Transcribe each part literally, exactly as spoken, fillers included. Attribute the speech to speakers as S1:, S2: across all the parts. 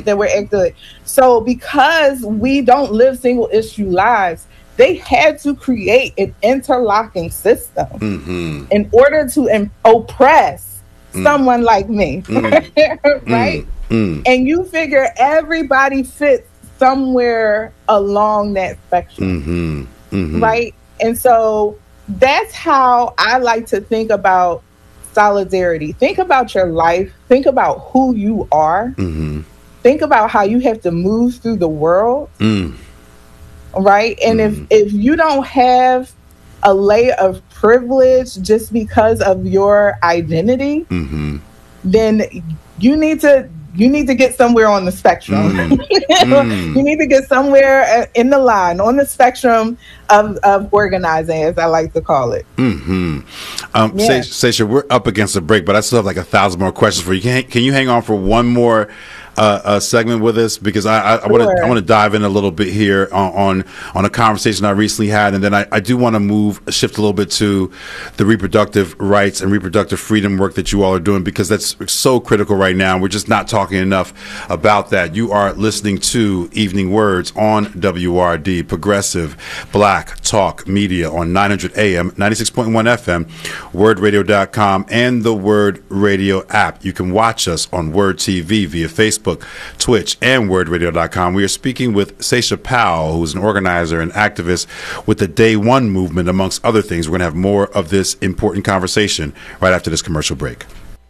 S1: that we're acting. So because we don't live single issue lives, they had to create an interlocking system mm-hmm. in order to um, oppress mm. someone like me, mm. right? Mm. And you figure everybody fits somewhere along that spectrum, mm-hmm. Mm-hmm. right? And so that's how I like to think about solidarity. Think about your life. Think about who you are. Mm-hmm. Think about how you have to move through the world. Mm. Right? And mm-hmm. if, if you don't have a layer of privilege just because of your identity, mm-hmm. then you need to you need to get somewhere on the spectrum. Mm. You need to get somewhere in the line, on the spectrum of, of organizing, as I like to call it.
S2: Mm-hmm. Um, yeah. Sasha, we're up against a break, but I still have like a thousand more questions for you. Can, can you hang on for one more Uh, a segment with us, because I want to I want to dive in a little bit here on, on on a conversation I recently had, and then I, I do want to move shift a little bit to the reproductive rights and reproductive freedom work that you all are doing, because that's so critical right now. We're just not talking enough about that. You are listening to Evening Words on W R D, Progressive Black Talk Media on nine hundred A M, ninety-six point one F M, word radio dot com, and the Word Radio app. You can watch us on Word T V via Facebook, Twitch, and word radio dot com. We are speaking with Sasha Powell, who's an organizer and activist with the Day One movement, amongst other things. We're going to have more of this important conversation right after this commercial break.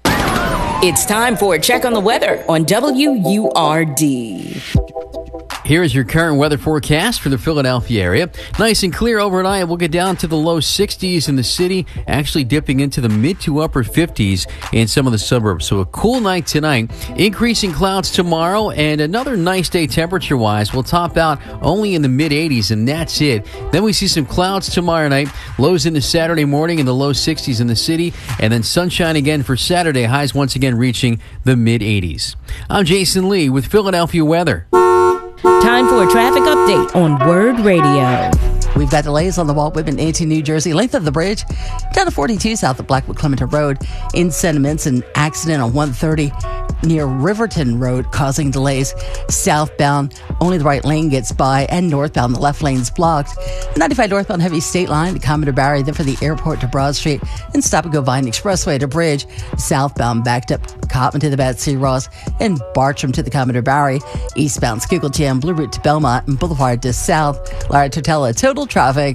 S3: It's time for a check on the weather on W U R D.
S4: Here is your current weather forecast for the Philadelphia area. Nice and clear overnight. We'll get down to the low sixties in the city, actually dipping into the mid to upper fifties in some of the suburbs. So a cool night tonight. Increasing clouds tomorrow, and another nice day temperature-wise. We'll top out only in the mid eighties, and that's it. Then we see some clouds tomorrow night. Lows into Saturday morning in the low sixties in the city, and then sunshine again for Saturday. Highs once again reaching the mid eighties. I'm Jason Lee with Philadelphia weather.
S3: Time for a traffic update on Word Radio.
S5: We've got delays on the Walt Whitman eighteen New Jersey, length of the bridge down to forty-two south of Blackwood Clementon Road. In Sentiments, an accident on one thirty near Riverton Road causing delays. Southbound, only the right lane gets by, and northbound, the left lane's blocked. ninety-five northbound heavy state line to Commodore Barry, then for the airport to Broad Street, and stop and go Vine Expressway to Bridge. Southbound backed up Cotman to the Betsy Ross, and Bartram to the Commodore Barry. Eastbound Schuylkill Jam, Blue Route to Belmont, and Boulevard to South. Lara Totella, total traffic.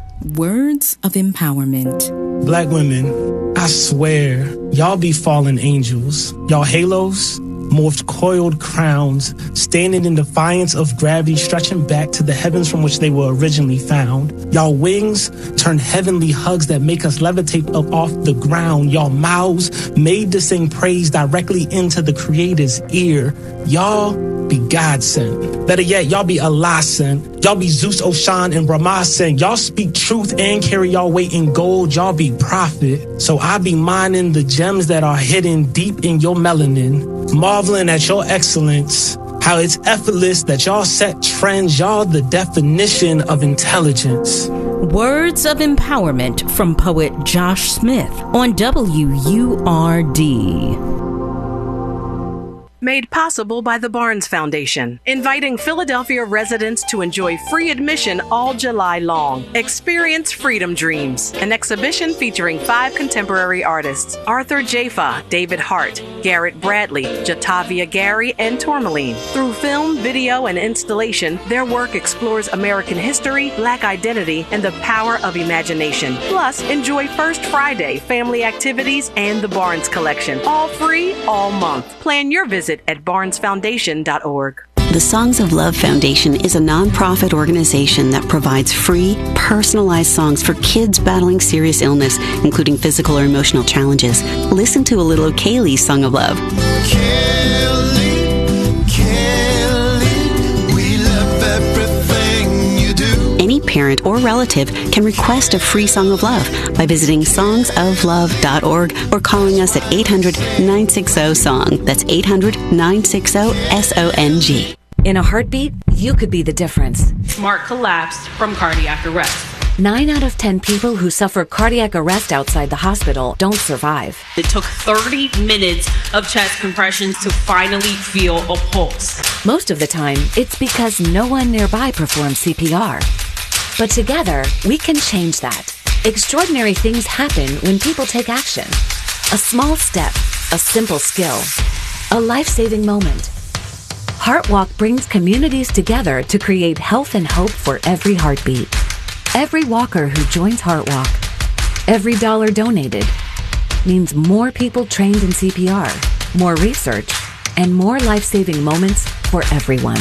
S3: Words of empowerment.
S6: Black women, I swear, y'all be fallen angels. Y'all halos, morphed coiled crowns, standing in defiance of gravity, stretching back to the heavens from which they were originally found. Y'all wings turn heavenly hugs that make us levitate up off the ground. Y'all mouths made to sing praise directly into the Creator's ear. Y'all be God sent. Better yet, y'all be Allah sent. Y'all be Zeus, Oshan, and Brahma sent. Y'all speak truth and carry y'all weight in gold. Y'all be prophet. So I be mining the gems that are hidden deep in your melanin, marveling at your excellence, how it's effortless that y'all set trends. Y'all the definition of intelligence.
S3: Words of empowerment from poet Josh Smith on W U R D.
S7: Made possible by the Barnes Foundation, inviting Philadelphia residents to enjoy free admission all July long. Experience Freedom Dreams, an exhibition featuring five contemporary artists: Arthur Jafa, David Hart, Garrett Bradley, Jatavia Gary, and Tourmaline. Through film, video, and installation, their work explores American history, Black identity, and the power of imagination. Plus, enjoy First Friday, family activities, and the Barnes Collection. All free, all month. Plan your visit at barnes foundation dot org.
S8: The Songs of Love Foundation is a nonprofit organization that provides free, personalized songs for kids battling serious illness, including physical or emotional challenges. Listen to a little of Kaylee's Song of Love. Kaylee, Kaylee, we love everything you do. Any parent or relative can request a free Song of Love by visiting songs of love dot org or calling us at eight hundred, nine six zero, song. That's eight hundred, nine six zero, S O N G.
S9: In a heartbeat, you could be the difference.
S10: Mark collapsed from cardiac arrest.
S9: Nine out of ten people who suffer cardiac arrest outside the hospital don't survive.
S10: It took thirty minutes of chest compressions to finally feel a pulse.
S9: Most of the time, it's because no one nearby performs C P R. But together, we can change that. Extraordinary things happen when people take action. A small step, a simple skill, a life-saving moment. HeartWalk brings communities together to create health and hope for every heartbeat. Every walker who joins HeartWalk, every dollar donated, means more people trained in C P R, more research, and more life-saving moments for everyone.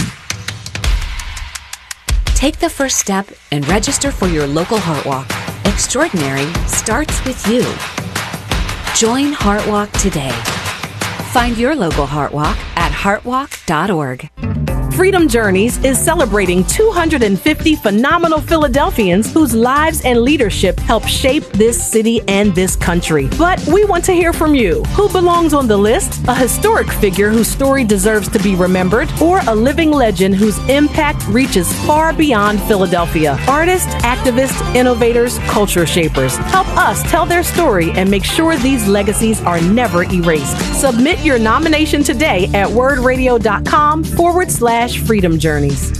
S9: Take the first step and register for your local HeartWalk. Extraordinary starts with you. Join HeartWalk today. Find your local HeartWalk at heartwalk dot org.
S7: Freedom Journeys is celebrating two hundred fifty phenomenal Philadelphians whose lives and leadership help shape this city and this country. But we want to hear from you. Who belongs on the list? A historic figure whose story deserves to be remembered, or a living legend whose impact reaches far beyond Philadelphia? Artists, activists, innovators, culture shapers. Help us tell their story and make sure these legacies are never erased. Submit your nomination today at wordradio.com forward slash Freedom Journeys.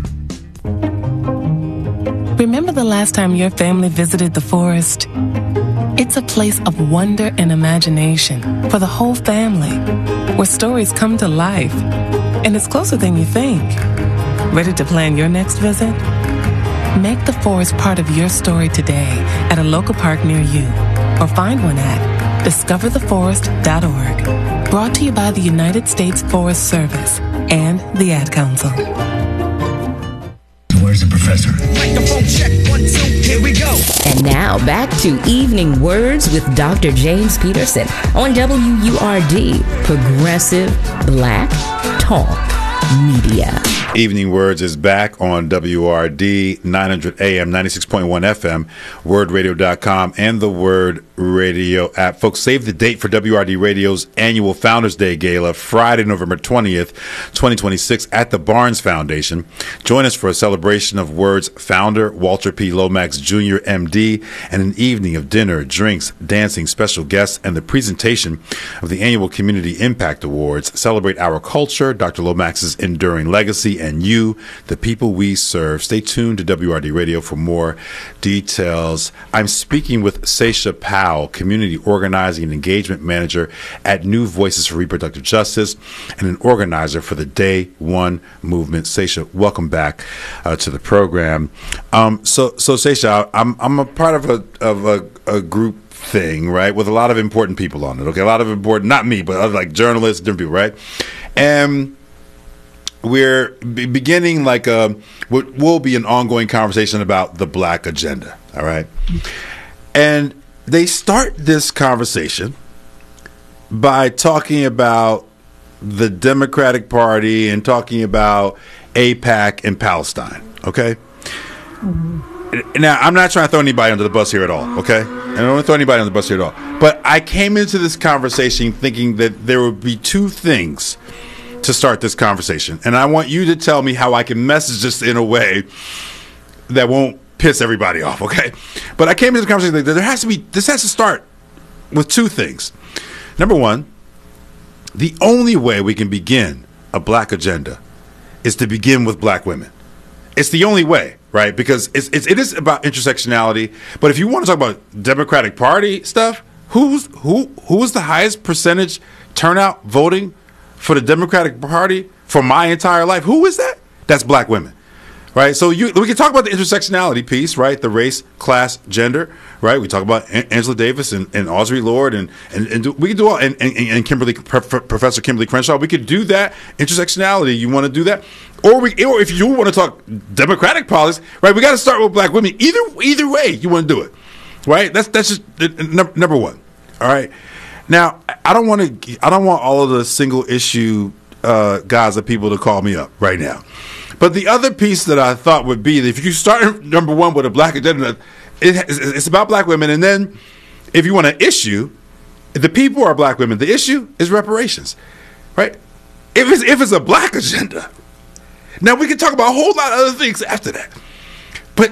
S11: Remember the last time your family visited the forest? It's a place of wonder and imagination for the whole family, where stories come to life, and it's closer than you think. Ready to plan your next visit? Make the forest part of your story today at a local park near you, or find one at discover the forest dot org. Brought to you by the United States Forest Service and the Ad Council.
S12: Where's the professor? Microphone check, one, two, here we go.
S3: And now back to Evening Words with Doctor James Peterson on W U R D, Progressive Black Talk Media.
S2: Evening Words is back on W R D nine hundred A M, ninety-six point one F M, word radio dot com, and the Word Radio app. Folks, save the date for W R D Radio's annual Founders Day Gala, Friday, November twentieth, twenty twenty-six, at the Barnes Foundation. Join us for a celebration of Word's founder, Walter P. Lomax Junior M D, and an evening of dinner, drinks, dancing, special guests, and the presentation of the annual Community Impact Awards. Celebrate our culture, Doctor Lomax's enduring legacy, and you, the people we serve. Stay tuned to W R D Radio for more details. I'm speaking with Saisha Powell, Community Organizing and Engagement Manager at New Voices for Reproductive Justice and an organizer for the Day One Movement. Saisha, welcome back uh, to the program. Um, so, so Saisha, I'm I'm a part of a of a, a group thing, right, with a lot of important people on it. Okay, a lot of important, not me, but other, like journalists, different people, right, and we're be beginning like a what will be an ongoing conversation about the Black agenda. All right. And they start this conversation by talking about the Democratic Party and talking about AIPAC and Palestine. Okay. Mm-hmm. Now, I'm not trying to throw anybody under the bus here at all. Okay. I don't want to throw anybody under the bus here at all. But I came into this conversation thinking that there would be two things to start this conversation. And I want you to tell me how I can message this in a way that won't piss everybody off, okay? But I came into the conversation that there has to be, this has to start with two things. Number one, the only way we can begin a Black agenda is to begin with Black women. It's the only way, right? Because it's, it's, it is about intersectionality. But if you want to talk about Democratic Party stuff, who's, who, who was the highest percentage turnout voting for the Democratic Party for my entire life? Who is that? That's Black women, right? So you, we can talk about the intersectionality piece, right? The race, class, gender, right? We talk about Angela Davis and, and Audre Lorde, and, and, and do, we can do all, and, and, and Kimberly, Professor Kimberly Crenshaw. We could do that. Intersectionality, you want to do that? Or we, or if you want to talk Democratic politics, right? We got to start with Black women. Either either way, you want to do it, right? That's that's just uh, number, number one. All right. Now, I don't want to. I don't want all of the single issue uh, Gaza people to call me up right now. But the other piece that I thought would be that if you start number one with a Black agenda, it, it's about Black women, and then if you want an issue, the people are Black women. The issue is reparations, right? If it's if it's a Black agenda, now we can talk about a whole lot of other things after that. But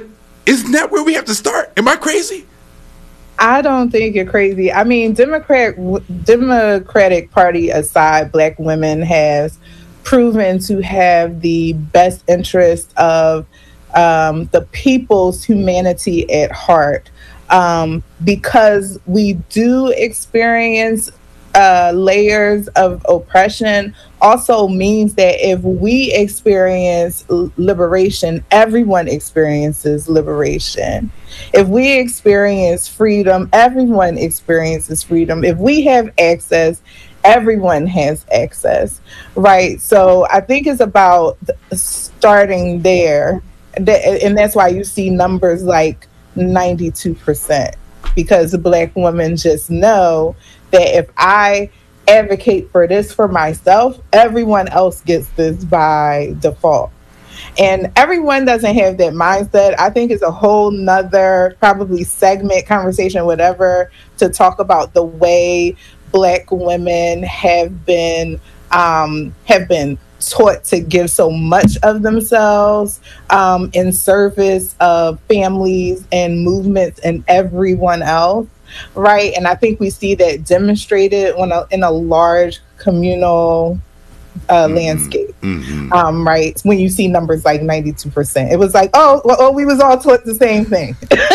S2: Isn't that where we have to start? Am I crazy?
S1: I don't think you're crazy. I mean, Democrat Democratic Party aside, Black women has proven to have the best interest of um, the people's humanity at heart, um, because we do experience uh, layers of oppression. Also means that if we experience liberation, everyone experiences liberation. If we experience freedom, everyone experiences freedom. If we have access, everyone has access, right? So I think it's about starting there. And that's why you see numbers like ninety-two percent, because the Black women just know that if I advocate for this for myself, everyone else gets this by default. And everyone doesn't have that mindset. I think it's a whole nother probably segment, conversation, whatever, to talk about the way Black women have been um, have been taught to give so much of themselves um, in service of families and movements and everyone else. Right. And I think we see that demonstrated when a, in a large communal uh, mm-hmm. landscape. Mm-hmm. Um, right. When you see numbers like ninety-two percent, it was like, oh, well, oh we was all taught the same thing.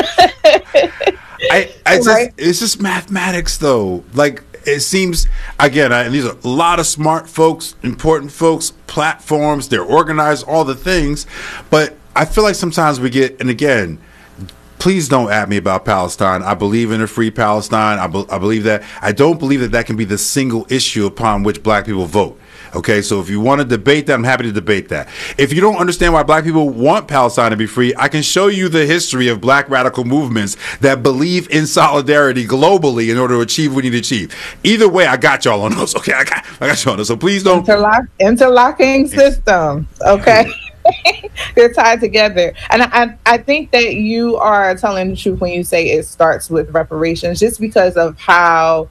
S2: I, I just, right? It's just mathematics, though. Like, it seems, again, I, and these are a lot of smart folks, important folks, platforms, they're organized, all the things. But I feel like sometimes we get, and again, please don't at me about Palestine. I believe in a free Palestine. I, be, I believe that. I don't believe that that can be the single issue upon which Black people vote. Okay, so if you want to debate that, I'm happy to debate that. If you don't understand why Black people want Palestine to be free, I can show you the history of Black radical movements that believe in solidarity globally in order to achieve what we need to achieve. Either way, I got y'all on those. Okay, I got, I got y'all on those. So please don't.
S1: Interlock, interlocking systems. Okay. They're tied together. And I, I think that you are telling the truth when you say it starts with reparations, just because of how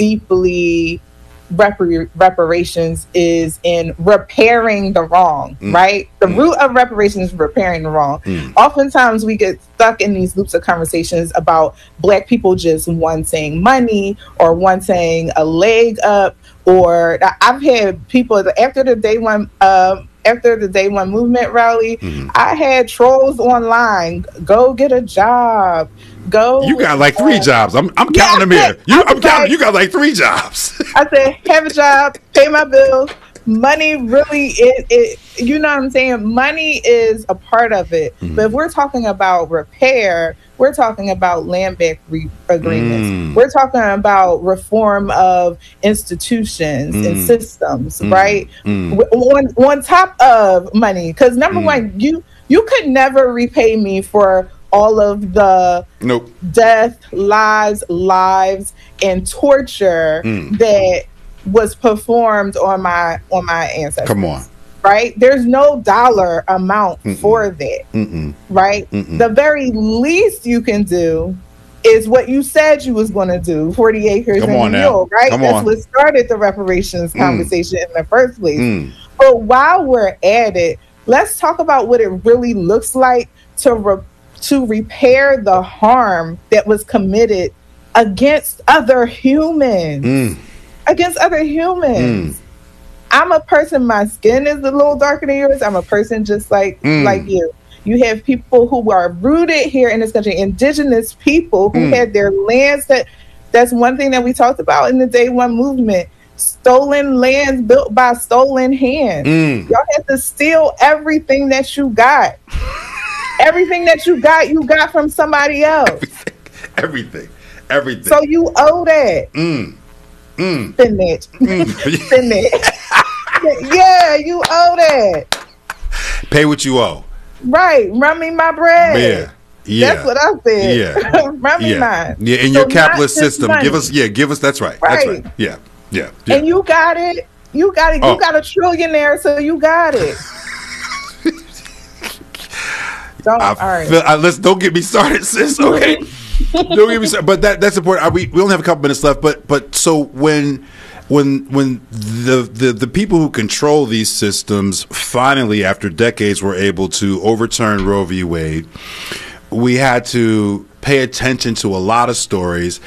S1: deeply repar- reparations is in repairing the wrong, mm. right? The mm. root of reparations is repairing the wrong. Mm. Oftentimes we get stuck in these loops of conversations about Black people just wanting money or wanting a leg up, or I've had people after the day one uh, after the day one movement rally, mm-hmm. I had trolls online. Go get a job. Go.
S2: You got like three uh, jobs. I'm I'm yeah, counting them here. You I'm counting. Like, you got like three jobs.
S1: I said, have a job, pay my bills. Money really is. It, you know what I'm saying? Money is a part of it. Mm-hmm. But if we're talking about repair, we're talking about land back re- agreements. Mm. We're talking about reform of institutions mm. and systems, mm. right? Mm. On, on top of money. Because number mm. one, you you could never repay me for all of the
S2: nope.
S1: death, lies, lives, and torture mm. that was performed on my on my ancestors.
S2: Come on.
S1: Right? There's no dollar amount Mm-mm. for that. Mm-mm. Right? Mm-mm. The very least you can do is what you said you was going to do, forty acres
S2: Come
S1: and a mule, right?
S2: Come
S1: That's
S2: on.
S1: what started the reparations mm. conversation in the first place.
S2: Mm.
S1: But while we're at it, let's talk about what it really looks like to re- to repair the harm that was committed against other humans.
S2: Mm.
S1: Against other humans. Mm. I'm a person, my skin is a little darker than yours. I'm a person just like mm. like you. You have people who are rooted here in this country, indigenous people who mm. had their lands. That that's one thing that we talked about in the Day One movement. Stolen lands built by stolen hands.
S2: Mm.
S1: Y'all have to steal everything that you got. Everything that you got, you got from somebody else.
S2: Everything. Everything. Everything.
S1: So you owe that.
S2: Mm. Mm.
S1: Spend it. Mm. Spend it. Yeah, you owe that.
S2: Pay what you owe.
S1: Right. Run me my bread.
S2: Yeah. Yeah.
S1: That's what I said.
S2: Yeah.
S1: Run me
S2: yeah.
S1: mine.
S2: Yeah. In
S1: so
S2: your capitalist system,
S1: money.
S2: give us. Yeah. Give us. That's right.
S1: right.
S2: That's right. Yeah. Yeah. Yeah.
S1: And you got it. You got it. You oh. got a trillionaire, so you got it. don't.
S2: I
S1: all right.
S2: Feel, I, let's don't get me started, sis. Okay. Don't get me started. But that that's important. I, we we only have a couple minutes left. But but so when. When when the, the, the people who control these systems finally, after decades, were able to overturn Roe v. Wade, we had to pay attention to a lot of stories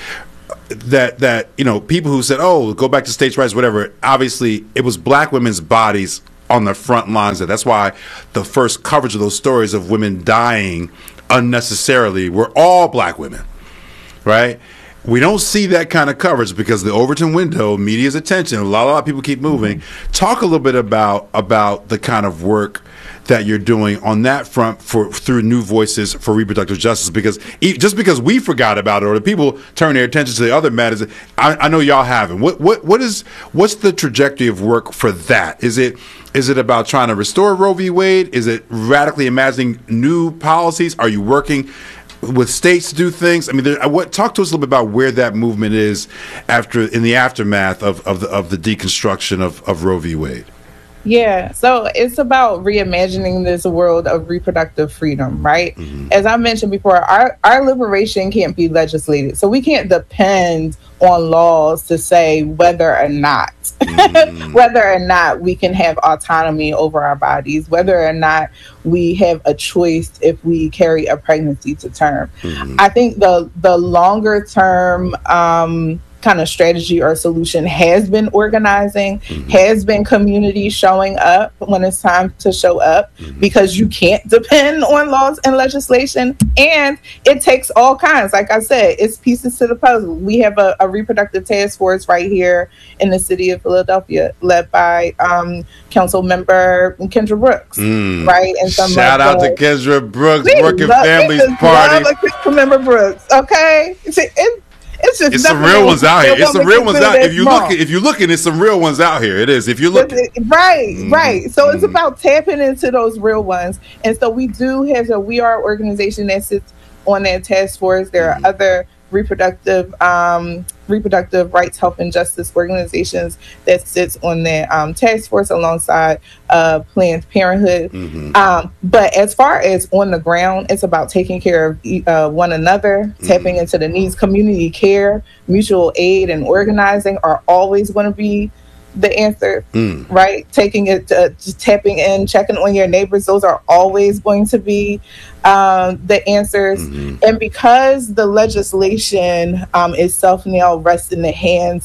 S2: that that you know, people who said, "Oh, go back to states' rights," whatever. Obviously, it was black women's bodies on the front lines. That's why the first coverage of those stories of women dying unnecessarily were all black women, right? We don't see that kind of coverage because the Overton window, media's attention, a lot, a lot of people keep moving. Mm-hmm. Talk a little bit about about the kind of work that you're doing on that front for through New Voices for Reproductive Justice, because e- just because we forgot about it or the people turn their attention to the other matters, I, I know y'all haven't. What what what is what's the trajectory of work for that? Is it is it about trying to restore Roe v. Wade? Is it radically imagining new policies? Are you working with states to do things? I mean, there, what talk to us a little bit about where that movement is after in the aftermath of of the, of the deconstruction of, of Roe v. Wade.
S1: Yeah, so it's about reimagining this world of reproductive freedom, right? Mm-hmm. As I mentioned before, our, our liberation can't be legislated. So we can't depend on laws to say whether or not, mm-hmm. whether or not we can have autonomy over our bodies, whether or not we have a choice if we carry a pregnancy to term. Mm-hmm. I think the, the longer term um, kind of strategy or solution has been organizing, mm-hmm. has been community showing up when it's time to show up, mm-hmm. because you can't depend on laws and legislation, and it takes all kinds. Like I said, it's pieces to the puzzle. We have a, a reproductive task force right here in the city of Philadelphia, led by um, Council Member Kendra Brooks, mm. right? And some
S2: shout out the, to Kendra Brooks, Working love, Families Party.
S1: Council Member Brooks, okay? See, it, It's just
S2: it's some real ones out here. It's some real ones out. If you look, if you're looking, it's some real ones out here. It is. If you look,
S1: right, mm-hmm. right. So mm-hmm. it's about tapping into those real ones. And so we do have a We Are organization that sits on that task force. There mm-hmm. are other reproductive um, reproductive rights, health, and justice organizations that sits on that um, task force alongside uh, Planned Parenthood. Mm-hmm. Um, but as far as on the ground, it's about taking care of uh, one another, mm-hmm. tapping into the needs. Community care, mutual aid, and organizing are always going to be the answer, mm. right? Taking it, uh, just tapping in, checking on your neighbors, those are always going to be um, the answers. Mm-hmm. And because the legislation um, itself now rests in the hands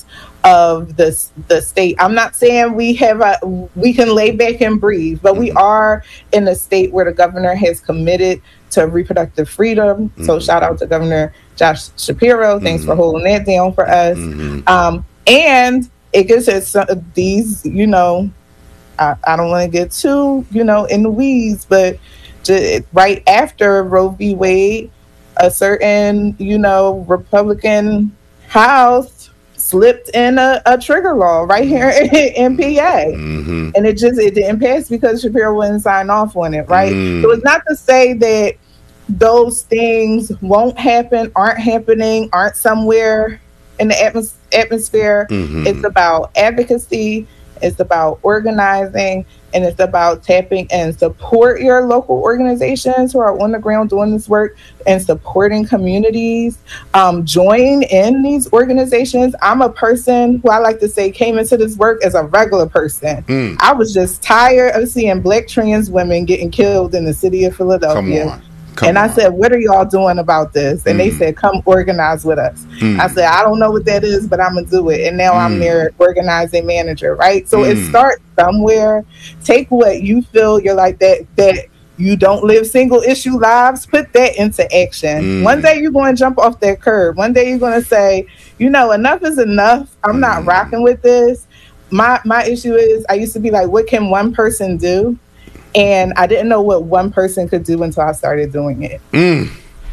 S1: of the the state, I'm not saying we have a, we can lay back and breathe, but mm-hmm. we are in a state where the governor has committed to reproductive freedom. Mm-hmm. So shout out to Governor Josh Shapiro. Thanks mm-hmm. for holding that down for us. Mm-hmm. Um, and it gets at some, these, you know, I, I don't want to get too, you know, in the weeds, but just right after Roe v. Wade, a certain, you know, Republican House slipped in a, a trigger law right here in, in P A. Mm-hmm. And it just, it didn't pass because Shapiro wouldn't sign off on it, right? Mm. So it's not to say that those things won't happen, aren't happening, aren't somewhere in the atmos- atmosphere. Mm-hmm. It's about advocacy, it's about organizing, and it's about tapping and support your local organizations who are on the ground doing this work and supporting communities. Um, join in these organizations. I'm a person who I like to say came into this work as a regular person. Mm. I was just tired of seeing Black trans women getting killed in the city of Philadelphia.
S2: Come on. Come
S1: and
S2: on.
S1: I said, what are y'all doing about this? And mm. they said, come organize with us. Mm. I said, I don't know what that is, but I'm going to do it. And now mm. I'm their organizing manager, right? So mm. it starts somewhere. Take what you feel you're like that, that you don't live single issue lives, put that into action. Mm. One day you're going to jump off that curb. One day you're going to say, you know, enough is enough. I'm mm. not rocking with this. My My issue is I used to be like, what can one person do? And I didn't know what one person could do until I started doing it. Mm.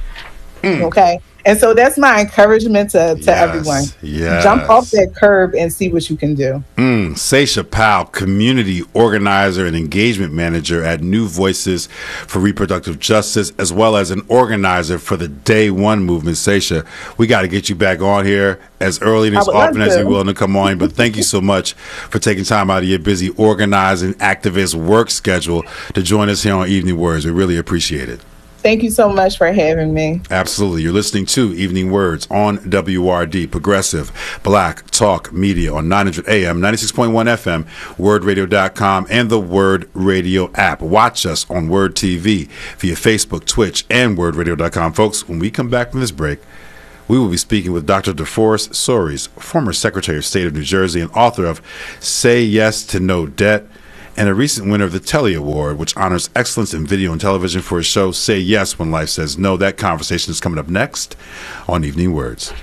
S1: Mm. Okay. And so that's my encouragement to, to yes, everyone.
S2: Yes.
S1: Jump off that curb and see what you can do.
S2: Mm. Saisha Powell, community organizer and engagement manager at New Voices for Reproductive Justice, as well as an organizer for the Day One movement. Saisha, we got to get you back on here as early and as often as you're willing to come on. But thank you so much for taking time out of your busy organizing activist work schedule to join us here on Evening Words. We really appreciate it.
S1: Thank you so much for having me.
S2: Absolutely. You're listening to Evening Words on W R D, Progressive Black Talk Media on nine hundred A M, ninety-six point one F M, word radio dot com, and the Word Radio app. Watch us on Word T V via Facebook, Twitch, and word radio dot com. Folks, when we come back from this break, we will be speaking with Doctor DeForest Soaries, former Secretary of State of New Jersey and author of Say Yes to No Debt, and a recent winner of the Telly Award, which honors excellence in video and television for his show Say Yes When Life Says No. That conversation is coming up next on Evening Words.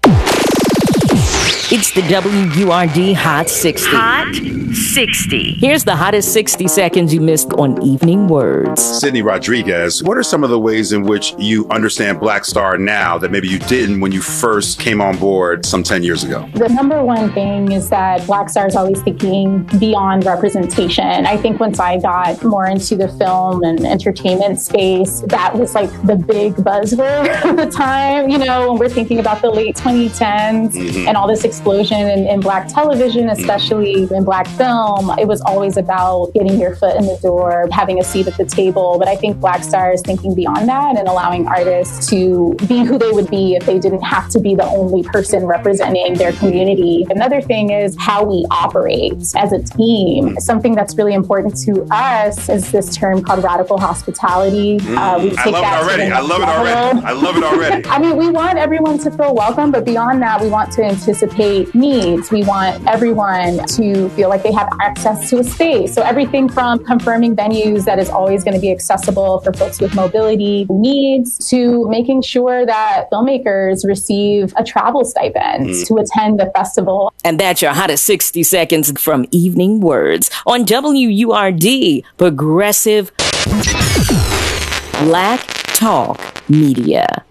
S3: It's the W U R D Hot sixty. Hot sixty. Here's the hottest sixty seconds you missed on Evening Words.
S2: Sydney Rodriguez, what are some of the ways in which you understand Black Star now that maybe you didn't when you first came on board some ten years ago?
S13: The number one thing is that Black Star is always thinking beyond representation. I think once I got more into the film and entertainment space, that was like the big buzzword at the time. You know, when we're thinking about the late twenty tens mm-hmm. and all this explosion in, in Black television, especially mm-hmm. in Black film, it was always about getting your foot in the door, having a seat at the table. But I think Black Star is thinking beyond that and allowing artists to be who they would be if they didn't have to be the only person representing their community. Another thing is how we operate as a team. Something that's really important to us is this term called radical hospitality.
S2: Mm, uh, we take I love that it already. I love it already. I love it already.
S13: I mean, we want everyone to feel welcome, but beyond that, we want to anticipate needs. We want everyone to feel like they have access to a space. So everything from confirming venues that is always going to be accessible for folks with mobility needs to making sure that filmmakers receive a travel stipend mm. to attend the festival.
S3: And that's your hottest sixty seconds from Evening Words on W U R D, Progressive Black Talk Media.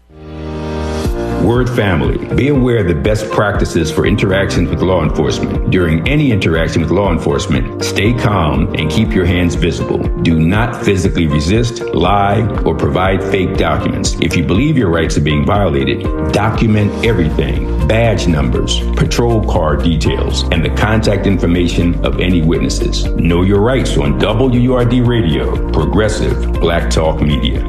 S14: Word family, be aware of the best practices for interactions with law enforcement. During any interaction with law enforcement, stay calm and keep your hands visible. Do not physically resist, lie, or provide fake documents. If you believe your rights are being violated, document everything: badge numbers, patrol car details, and the contact information of any witnesses. Know your rights on W U R D Radio, Progressive Black Talk Media.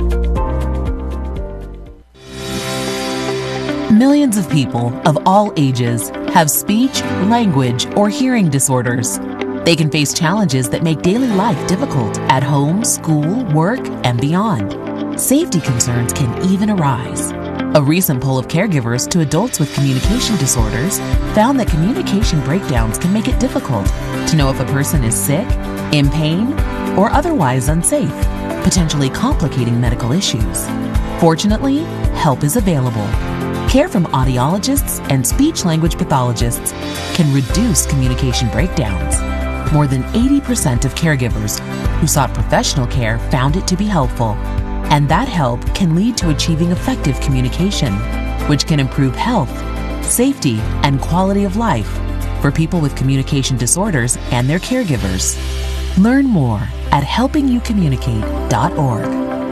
S15: Millions of people of all ages have speech, language, or hearing disorders. They can face challenges that make daily life difficult at home, school, work, and beyond. Safety concerns can even arise. A recent poll of caregivers to adults with communication disorders found that communication breakdowns can make it difficult to know if a person is sick, in pain, or otherwise unsafe, potentially complicating medical issues. Fortunately, help is available. Care from audiologists and speech-language pathologists can reduce communication breakdowns. More than eighty percent of caregivers who sought professional care found it to be helpful, and that help can lead to achieving effective communication, which can improve health, safety, and quality of life for people with communication disorders and their caregivers. Learn more at helping you communicate dot org.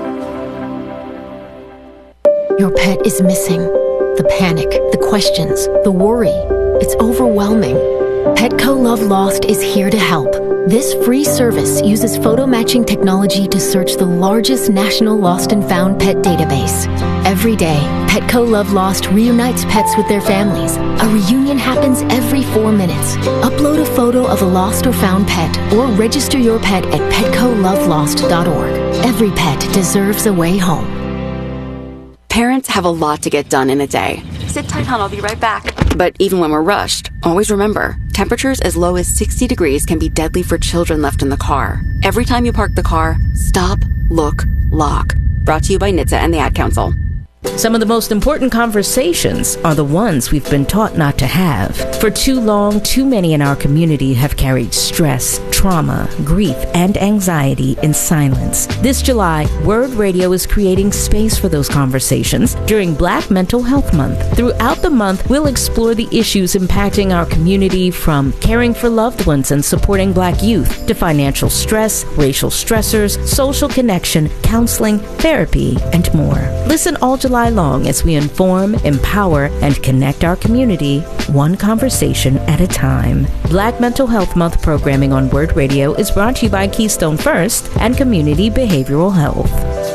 S16: Your pet is missing. The panic, the questions, the worry. It's overwhelming. Petco Love Lost is here to help. This free service uses photo matching technology to search the largest national lost and found pet database. Every day, Petco Love Lost reunites pets with their families. A reunion happens every four minutes. Upload a photo of a lost or found pet or register your pet at petco love lost dot org. Every pet deserves a way home.
S17: Parents have a lot to get done in a day.
S18: Sit tight, hon. I'll be right back.
S17: But even when we're rushed, always remember, temperatures as low as sixty degrees can be deadly for children left in the car. Every time you park the car, stop, look, lock. Brought to you by N H T S A and the Ad Council.
S3: Some of the most important conversations are the ones we've been taught not to have. For too long, too many in our community have carried stress, trauma, grief, and anxiety in silence. This July, Word Radio is creating space for those conversations during Black Mental Health Month. Throughout the month, we'll explore the issues impacting our community, from caring for loved ones and supporting Black youth to financial stress, racial stressors, social connection, counseling, therapy, and more. Listen all July long as we inform, empower, and connect our community one conversation at a time. Black Mental Health Month programming on Word Radio is brought to you by Keystone First and Community Behavioral Health.